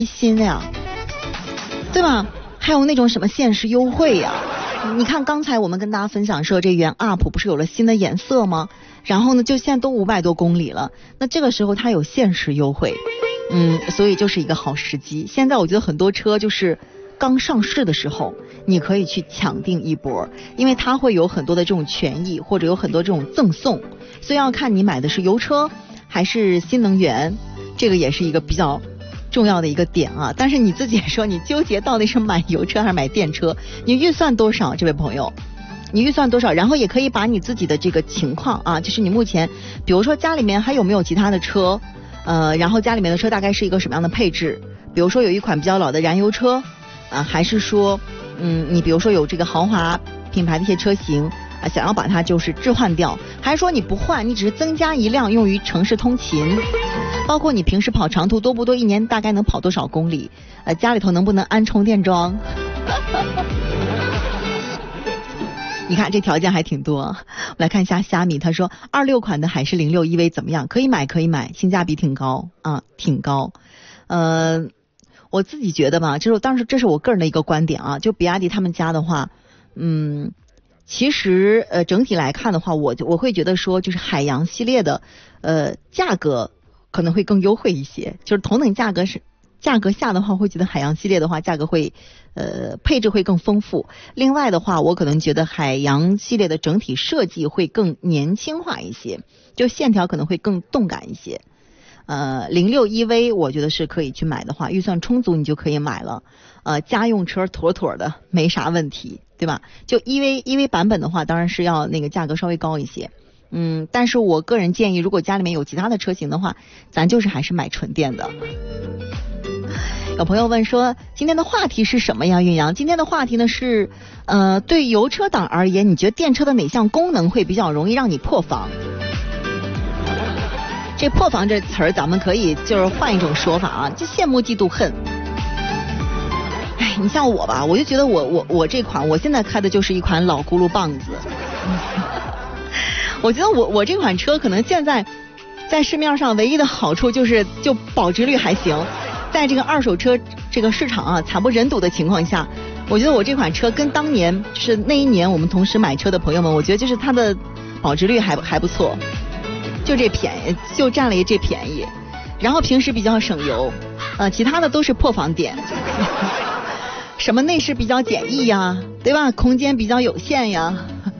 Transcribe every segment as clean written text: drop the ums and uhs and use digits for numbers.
新的呀，对吧？还有那种什么限时优惠呀，你看刚才我们跟大家分享说这元 UP 不是有了新的颜色吗？然后呢就现在都500多公里了，那这个时候它有限时优惠，所以就是一个好时机。现在我觉得很多车就是刚上市的时候你可以去抢定一波，因为它会有很多的这种权益或者有很多这种赠送，所以要看你买的是油车还是新能源，这个也是一个比较重要的一个点啊。但是你自己也说你纠结到底是买油车还是买电车，你预算多少？这位朋友你预算多少？然后也可以把你自己的这个情况啊，就是你目前比如说家里面还有没有其他的车，然后家里面的车大概是一个什么样的配置，比如说有一款比较老的燃油车还是说你比如说有这个豪华品牌的一些车型想要把它就是置换掉，还是说你不换，你只是增加一辆用于城市通勤，包括你平时跑长途多不多，一年大概能跑多少公里，家里头能不能安充电桩你看这条件还挺多。我们来看一下虾米，他说26款的海狮06 EV 怎么样？可以买，性价比挺高啊，挺高。我自己觉得吧，当时这是我个人的一个观点啊，就比亚迪他们家的话，其实整体来看的话，我会觉得说就是海洋系列的价格可能会更优惠一些，就是同等价格下的话，会觉得海洋系列的话价格会配置会更丰富。另外的话，我可能觉得海洋系列的整体设计会更年轻化一些，就线条可能会更动感一些。06 EV 我觉得是可以去买的话，预算充足你就可以买了。家用车妥妥的没啥问题，对吧？就 EV 版本的话，当然是要那个价格稍微高一些。但是我个人建议，如果家里面有其他的车型的话，咱就是还是买纯电的。有朋友问说今天的话题是什么呀？岳阳，今天的话题呢是对油车党而言，你觉得电车的哪项功能会比较容易让你破防？这破防这词儿咱们可以就是换一种说法啊，就羡慕嫉妒恨。你像我吧，我就觉得我这款我现在开的就是一款老轱辘棒子我觉得我这款车可能现在在市面上唯一的好处就保值率还行，在这个二手车这个市场啊惨不忍睹的情况下，我觉得我这款车跟当年就是那一年我们同时买车的朋友们，我觉得就是它的保值率还不错，就这便宜，就占了这便宜，然后平时比较省油，其他的都是破防点什么内饰比较简易呀，对吧？空间比较有限呀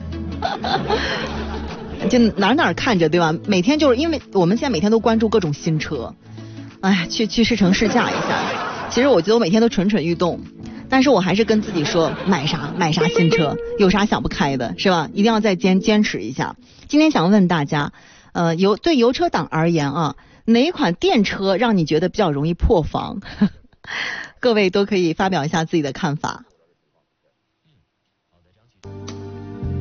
就哪看着，对吧？每天就是因为我们现在每天都关注各种新车，去试乘试驾一下。其实我觉得我每天都蠢蠢欲动，但是我还是跟自己说买啥新车，有啥想不开的，是吧？一定要再坚持一下。今天想问大家，对油车党而言啊，哪一款电车让你觉得比较容易破防？各位都可以发表一下自己的看法。